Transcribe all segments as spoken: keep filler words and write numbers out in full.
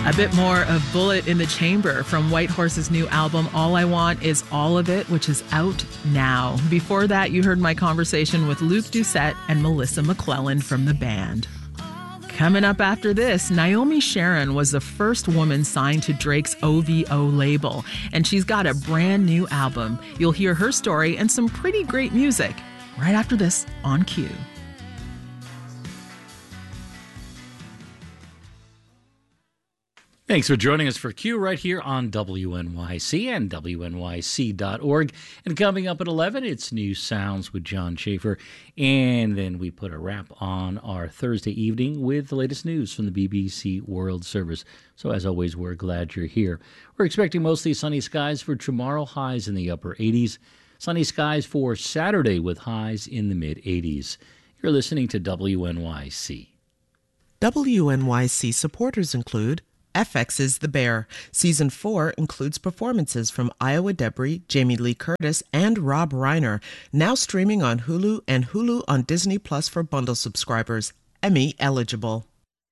A bit more of Bullet in the Chamber from White Horse's new album, All I Want Is All of It, which is out now. Before that, you heard my conversation with Luke Doucette and Melissa McClelland from the band. Coming up after this, Naomi Sharon was the first woman signed to Drake's O V O label, and she's got a brand new album. You'll hear her story and some pretty great music right after this on Q. Thanks for joining us for Q right here on W N Y C and W N Y C dot org. And coming up at eleven, it's New Sounds with John Schaefer. And then we put a wrap on our Thursday evening with the latest news from the B B C World Service. So as always, we're glad you're here. We're expecting mostly sunny skies for tomorrow, highs in the upper eighties. Sunny skies for Saturday with highs in the mid-eighties. You're listening to W N Y C. W N Y C supporters include F X's The Bear. Season four includes performances from Iowa Debris, Jamie Lee Curtis, and Rob Reiner. Now streaming on Hulu and Hulu on Disney Plus for bundle subscribers. Emmy eligible.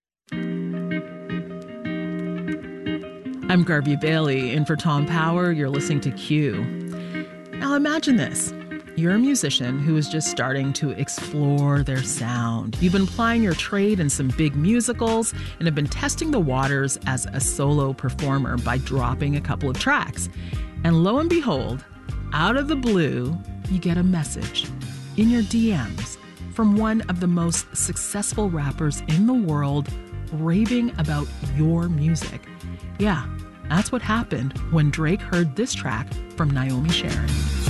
I'm Garvey Bailey, in for Tom Power. You're listening to Q. Now imagine this. You're a musician who is just starting to explore their sound. You've been plying your trade in some big musicals and have been testing the waters as a solo performer by dropping a couple of tracks. And lo and behold, out of the blue, you get a message in your D Ms from one of the most successful rappers in the world raving about your music. Yeah, that's what happened when Drake heard this track from Naomi Sharon.